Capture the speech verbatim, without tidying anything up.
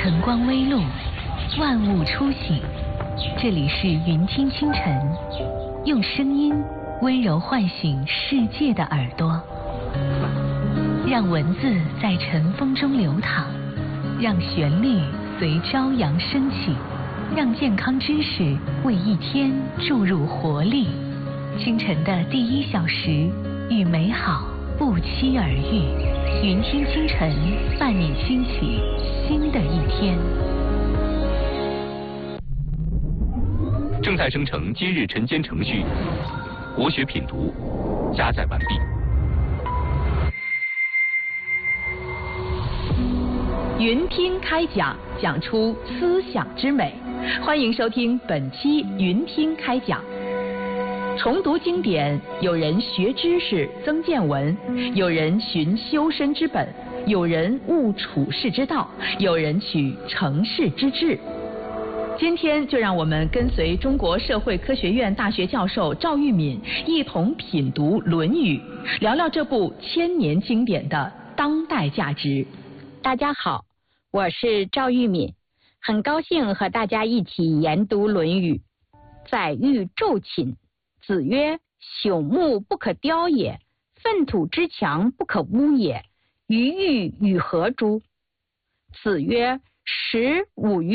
晨光微露，万物初醒。这里是云听清晨，用声音温柔唤醒世界的耳朵，让文字在晨风中流淌，让旋律随朝阳升起，让健康知识为一天注入活力。清晨的第一小时，与美好不期而遇。云听清晨，伴你兴起新的一天。 正在生成今日晨间程序，国学品读，加载完毕。 云听开讲，讲出思想之美。欢迎收听本期云听开讲。重读经典，有人学知识增见闻，有人寻修身之本，有人悟处世之道，有人取成事之志。今天就让我们跟随中国社会科学院大学教授赵玉敏一同品读《论语》，聊聊这部千年经典的当代价值。 大家好，我是赵玉敏，很高兴和大家一起研读《论语》。载誉昼寝，子曰：朽木不可雕也，粪土之墙不可污也，于欲与何诸？子曰：食五鱼